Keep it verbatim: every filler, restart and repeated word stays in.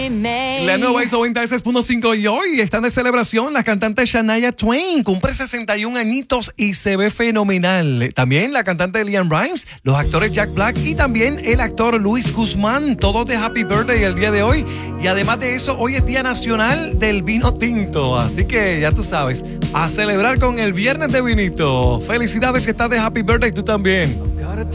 La nueva hizo noventa y seis punto cinco y hoy están de celebración la cantante Shania Twain. Cumple sesenta y un añitos y se ve fenomenal. También la cantante Liam Rimes, los actores Jack Black y también el actor Luis Guzmán. Todos de Happy Birthday el día de hoy. Y además de eso, hoy es Día Nacional del Vino Tinto. Así que ya tú sabes, a celebrar con el Viernes de Vinito. Felicidades que estás de Happy Birthday tú también.